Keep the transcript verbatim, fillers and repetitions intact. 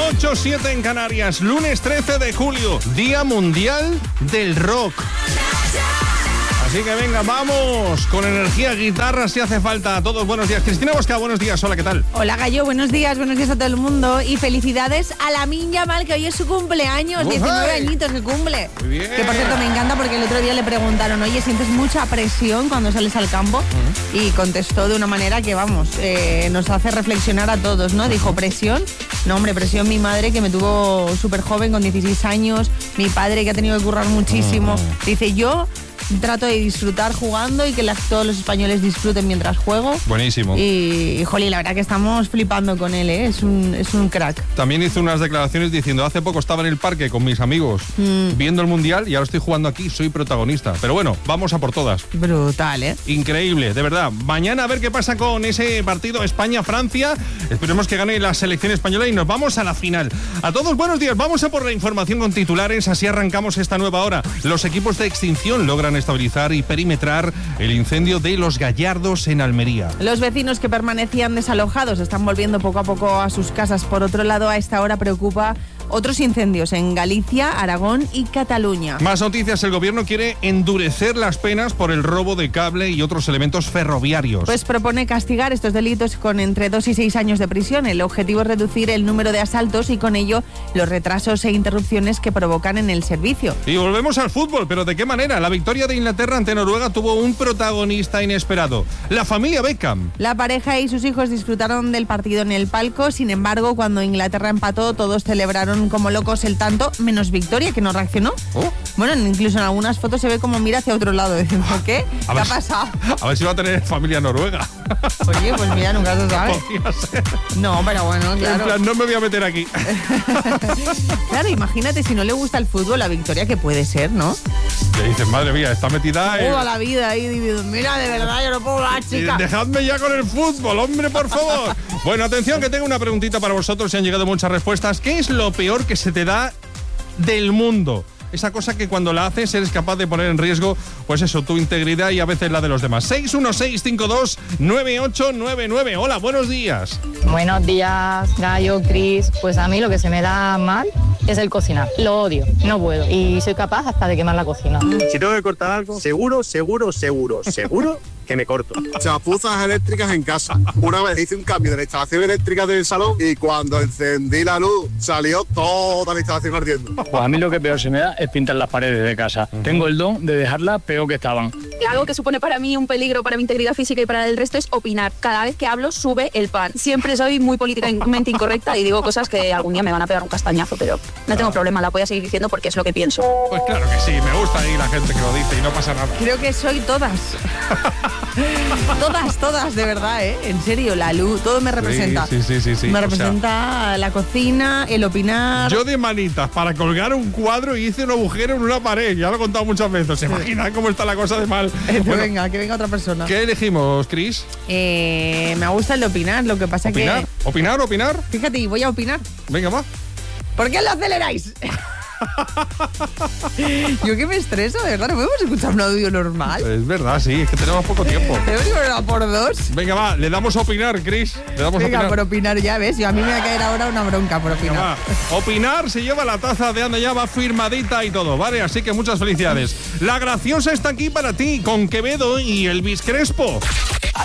ocho siete en Canarias, lunes trece de julio, Día Mundial del Rock. Así que venga, vamos con energía, guitarra si hace falta. A todos, buenos días. Cristina Bosca, buenos días. Hola, ¿qué tal? Hola, Gallo, buenos días, buenos días a todo el mundo. Y felicidades a Lamine Yamal, que hoy es su cumpleaños, ¡Ufay! diecinueve añitos que cumple. Muy bien. Que por cierto me encanta porque el otro día le preguntaron, oye, ¿sientes mucha presión cuando sales al campo? Uh-huh. Y contestó de una manera que, vamos, eh, nos hace reflexionar a todos, ¿no? Dijo, ¿presión? No, hombre, presión mi madre, que me tuvo súper joven, con dieciséis años. Mi padre, que ha tenido que currar muchísimo. Uh-huh. Dice, yo trato de disfrutar jugando y que la, todos los españoles disfruten mientras juego. Buenísimo. Y, y jolín, la verdad que estamos flipando con él, ¿eh? Es un, es un crack. También hizo unas declaraciones diciendo, hace poco estaba en el parque con mis amigos mm. viendo el Mundial y ahora estoy jugando aquí, soy protagonista. Pero bueno, vamos a por todas. Brutal, ¿eh? Increíble, de verdad. Mañana a ver qué pasa con ese partido España-Francia. Esperemos que gane la selección española y nos vamos a la final. A todos, buenos días. Vamos a por la información con titulares. Así arrancamos esta nueva hora. Los equipos de extinción logran estabilizar y perimetrar el incendio de Los Gallardos en Almería. Los vecinos que permanecían desalojados están volviendo poco a poco a sus casas. Por otro lado, a esta hora preocupa otros incendios en Galicia, Aragón y Cataluña. Más noticias. El gobierno quiere endurecer las penas por el robo de cable y otros elementos ferroviarios. Pues propone castigar estos delitos con entre dos y seis años de prisión. El objetivo es reducir el número de asaltos y con ello los retrasos e interrupciones que provocan en el servicio. Y volvemos al fútbol, pero ¿de qué manera? La victoria de Inglaterra ante Noruega tuvo un protagonista inesperado, la familia Beckham. La pareja y sus hijos disfrutaron del partido en el palco. Sin embargo, cuando Inglaterra empató, todos celebraron como locos el tanto, menos Victoria, que no reaccionó. Oh. Bueno, incluso en algunas fotos se ve como mira hacia otro lado, diciendo, ¿qué? ¿Qué ha pasado? A ver si va a tener familia noruega. Oye, pues mira, nunca se sabe. Podría ser. No, pero bueno, claro. En plan, no me voy a meter aquí. Claro, imagínate si no le gusta el fútbol, la Victoria que puede ser, ¿no? Le dices, madre mía, está metida en... Toda la vida ahí, mira, de verdad, yo no puedo más, chica. Dejadme ya con el fútbol, hombre, por favor. Bueno, atención, que tengo una preguntita para vosotros, se han llegado muchas respuestas. ¿Qué es lo peor que se te da del mundo? Esa cosa que cuando la haces eres capaz de poner en riesgo, pues eso, tu integridad y a veces la de los demás. seis uno seis cinco dos nueve ocho nueve nueve. Hola, buenos días. Buenos días, Gallo, Cris. Pues a mí lo que se me da mal es el cocinar. Lo odio, no puedo. Y soy capaz hasta de quemar la cocina. Si tengo que cortar algo, seguro, seguro, seguro, seguro que me corto. Chapuzas eléctricas en casa. Una vez hice un cambio de la instalación eléctrica del salón y cuando encendí la luz salió toda la instalación ardiendo. Pues a mí lo que peor se me da es pintar las paredes de casa. Uh-huh. Tengo el don de dejarlas peor que estaban. Algo que supone para mí un peligro para mi integridad física y para el resto es opinar. Cada vez que hablo sube el pan. Siempre soy muy políticamente incorrecta y digo cosas que algún día me van a pegar un castañazo, pero no tengo problema, la voy a seguir diciendo porque es lo que pienso. Pues claro que sí, me gusta ahí la gente que lo dice y no pasa nada. Creo que soy todas. Todas, todas, de verdad, ¿eh? En serio, la luz, todo me representa. Sí, sí, sí, sí, sí. Me representa, o sea, la cocina, el opinar. Yo de manitas para colgar un cuadro y hice un agujero en una pared. Ya lo he contado muchas veces. ¿Se imaginan cómo está la cosa de mal? Eh, bueno, venga, que venga otra persona. ¿Qué elegimos, Cris? Eh, me gusta el de opinar, lo que pasa ¿Opinar? que... ¿Opinar? ¿Opinar? Fíjate, y voy a opinar. Venga, va. ¿Por qué lo aceleráis? Yo que me estreso, de verdad, ¿no podemos escuchar un audio normal? Es verdad, sí, es que tenemos poco tiempo. Tenemos que verlo por dos. Venga, va, le damos a opinar, Cris. Le damos Venga, a opinar. por opinar ya, ¿ves? Yo a mí me va a caer ahora una bronca por opinar. Venga, va. Opinar se lleva la taza de Anda Ya, va firmadita y todo, ¿vale? Así que muchas felicidades. La graciosa está aquí para ti, con Quevedo y Elvis Crespo.